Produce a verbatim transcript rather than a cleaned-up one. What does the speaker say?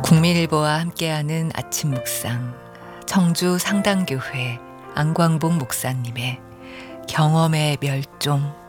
국민일보와 함께하는 아침 묵상, 청주 상당교회 안광복 목사님의 경험의 멸종.